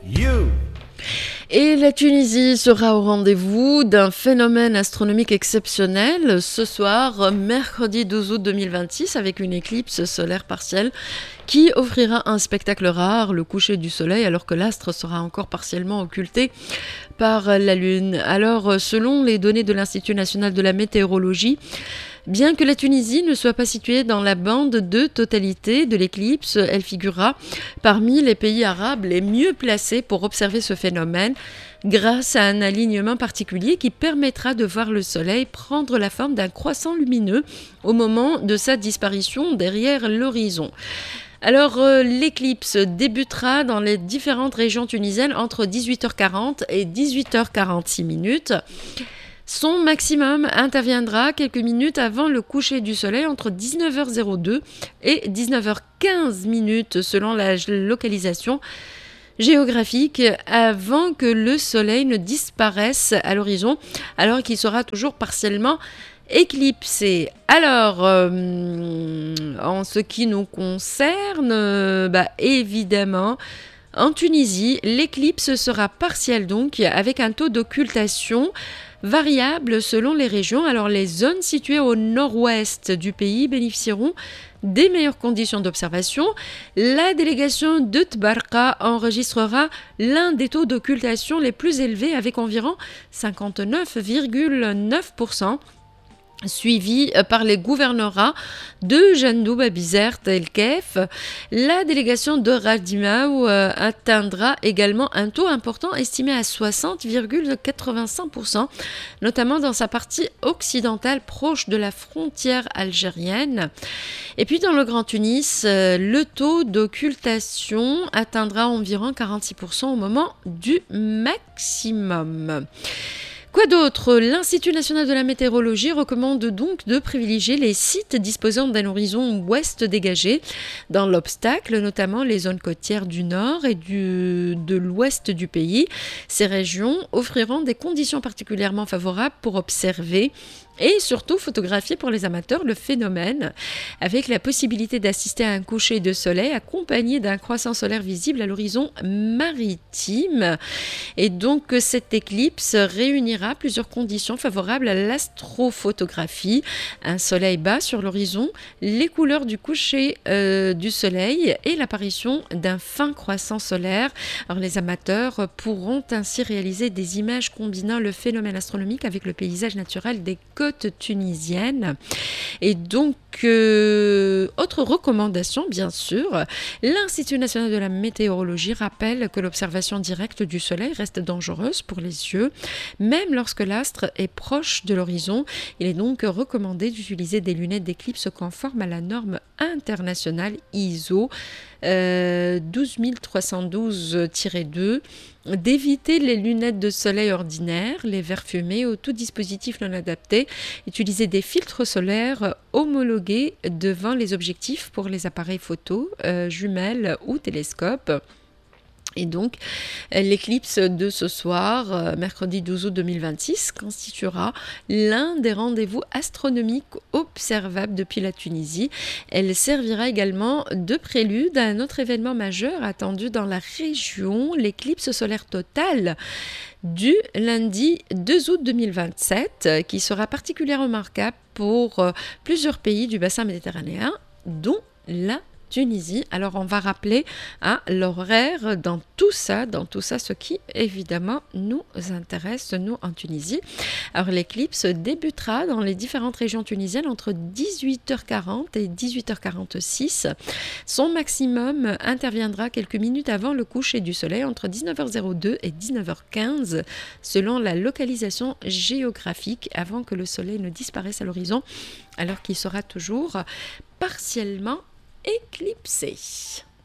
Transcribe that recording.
You. Et la Tunisie sera au rendez-vous d'un phénomène astronomique exceptionnel ce soir, mercredi 12 août 2026, avec une éclipse solaire partielle qui offrira un spectacle rare, le coucher du soleil, alors que l'astre sera encore partiellement occulté par la Lune. Alors, selon les données de l'Institut national de la météorologie, bien que la Tunisie ne soit pas située dans la bande de totalité de l'éclipse, elle figurera parmi les pays arabes les mieux placés pour observer ce phénomène grâce à un alignement particulier qui permettra de voir le soleil prendre la forme d'un croissant lumineux au moment de sa disparition derrière l'horizon. Alors, l'éclipse débutera dans les différentes régions tunisiennes entre 18h40 et 18h46 minutes. Son maximum interviendra quelques minutes avant le coucher du soleil entre 19h02 et 19h15 minutes selon la localisation géographique avant que le soleil ne disparaisse à l'horizon alors qu'il sera toujours partiellement éclipsé. Alors, en ce qui nous concerne, évidemment, en Tunisie, l'éclipse sera partielle donc avec un taux d'occultation variable selon les régions. Alors, les zones situées au nord-ouest du pays bénéficieront des meilleures conditions d'observation. La délégation de Tbarka enregistrera l'un des taux d'occultation les plus élevés avec environ 59,9%. Suivi par les gouvernorats de Jandoub, Bizerte et El Kef. La délégation de Radimaou atteindra également un taux important estimé à 60,85%, notamment dans sa partie occidentale proche de la frontière algérienne. Et puis dans le Grand Tunis, le taux d'occultation atteindra environ 46% au moment du maximum. Quoi d'autre ? L'Institut national de la météorologie recommande donc de privilégier les sites disposant d'un horizon ouest dégagé dans l'obstacle, notamment les zones côtières du nord et de l'ouest du pays. Ces régions offriront des conditions particulièrement favorables pour observer et surtout photographier pour les amateurs le phénomène, avec la possibilité d'assister à un coucher de soleil accompagné d'un croissant solaire visible à l'horizon maritime. Et donc cette éclipse réunira plusieurs conditions favorables à l'astrophotographie: un soleil bas sur l'horizon, les couleurs du coucher du soleil et l'apparition d'un fin croissant solaire. Alors les amateurs pourront ainsi réaliser des images combinant le phénomène astronomique avec le paysage naturel des côtes tunisiennes. Et donc, autre recommandation, bien sûr, l'Institut national de la météorologie rappelle que l'observation directe du soleil reste dangereuse pour les yeux, même lorsque l'astre est proche de l'horizon. Il est donc recommandé d'utiliser des lunettes d'éclipse conformes à la norme internationale ISO 12312-2, d'éviter les lunettes de soleil ordinaires, les verres fumés ou tout dispositif non adapté, utiliser des filtres solaires homologués devant les objectifs pour les appareils photo, jumelles ou télescopes. Et donc, l'éclipse de ce soir, mercredi 12 août 2026, constituera l'un des rendez-vous astronomiques observables depuis la Tunisie. Elle servira également de prélude à un autre événement majeur attendu dans la région, l'éclipse solaire totale du lundi 2 août 2027, qui sera particulièrement remarquable pour plusieurs pays du bassin méditerranéen, dont la Tunisie. Alors on va rappeler l'horaire dans tout ça, ce qui évidemment nous intéresse, nous en Tunisie. Alors l'éclipse débutera dans les différentes régions tunisiennes entre 18h40 et 18h46. Son maximum interviendra quelques minutes avant le coucher du soleil entre 19h02 et 19h15 selon la localisation géographique, avant que le soleil ne disparaisse à l'horizon, alors qu'il sera toujours partiellement éclipsé.